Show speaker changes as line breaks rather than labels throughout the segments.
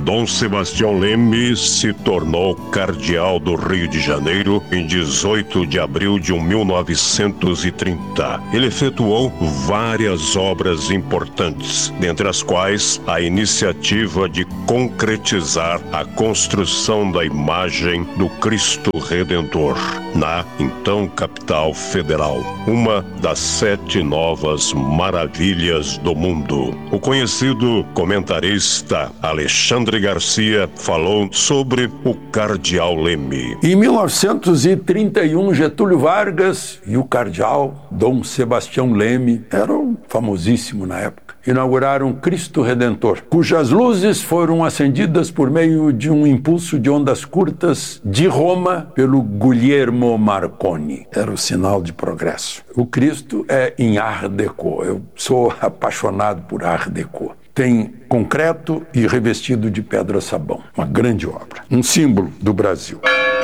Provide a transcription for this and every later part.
Dom Sebastião Leme se tornou cardeal do Rio de Janeiro em 18 de abril de 1930. Ele efetuou várias obras importantes, dentre as quais a iniciativa de concretizar a construção da imagem do Cristo Redentor, na então capital federal, uma das 7 novas maravilhas do mundo. O conhecido comentarista Alexandre Garcia falou sobre o cardeal Leme.
Em 1931, Getúlio Vargas e o cardeal Dom Sebastião Leme, eram famosíssimo na época, inauguraram Cristo Redentor, cujas luzes foram acendidas por meio de um impulso de ondas curtas de Roma pelo Guglielmo Marconi. Era o sinal de progresso. O Cristo é em Art Deco. Eu sou apaixonado por Art Deco. Tem concreto e revestido de pedra-sabão. Uma grande obra. Um símbolo do Brasil.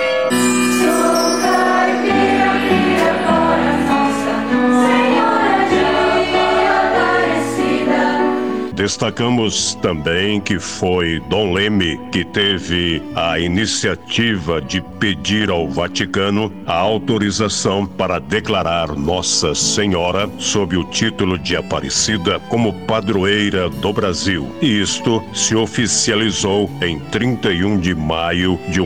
Destacamos também que foi Dom Leme que teve a iniciativa de pedir ao Vaticano a autorização para declarar Nossa Senhora, sob o título de Aparecida, como padroeira do Brasil. E isto se oficializou em 31 de maio de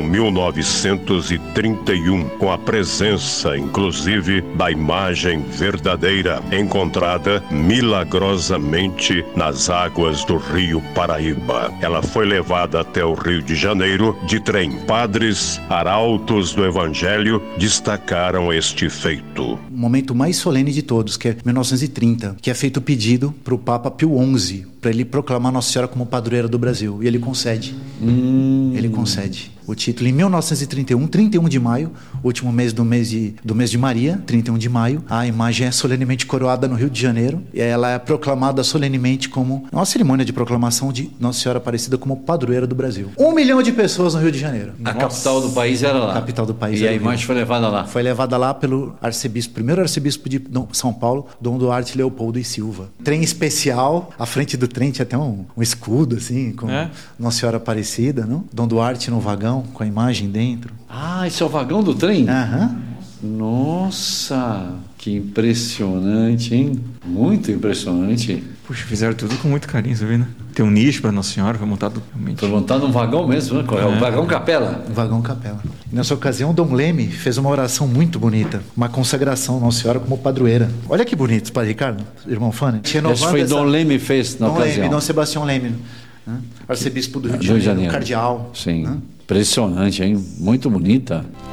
1931, com a presença, inclusive, da imagem verdadeira, encontrada milagrosamente nas águas do Rio Paraíba. Ela foi levada até o Rio de Janeiro de trem. Padres arautos do Evangelho destacaram este feito.
O momento mais solene de todos, que é 1930, que é feito o pedido para o Papa Pio XI, para ele proclamar Nossa Senhora como padroeira do Brasil. E ele concede. Ele concede o título em 1931, 31 de maio, último mês do mês de Maria, 31 de maio. A imagem é solenemente coroada no Rio de Janeiro e ela é proclamada solenemente como uma cerimônia de proclamação de Nossa Senhora Aparecida como padroeira do Brasil. 1 milhão de pessoas no Rio de Janeiro.
A capital do país era lá.
A capital do país.
E a imagem foi levada lá.
Foi levada lá pelo primeiro arcebispo de São Paulo, Dom Duarte Leopoldo e Silva. Trem especial, à frente do trem tinha até um escudo, assim, com Nossa Senhora Aparecida, não? Dom Duarte no vagão, com a imagem dentro.
Ah, esse é o vagão do trem?
Aham.
Nossa, que impressionante, hein? Muito impressionante.
Puxa, fizeram tudo com muito carinho, você vê, né? Tem um nicho para Nossa Senhora, foi montado realmente.
Foi montado um vagão mesmo, né? É um vagão capela.
Um vagão capela. E nessa ocasião, Dom Leme fez uma oração muito bonita, uma consagração a Nossa Senhora como padroeira. Olha que bonito, Padre Ricardo, irmão Fane.
Esse foi Dom Leme fez na ocasião.
Dom Leme, Dom Sebastião Leme, né? Arcebispo do Rio de Janeiro, cardeal.
Sim.
Né?
Impressionante, hein? Muito bonita.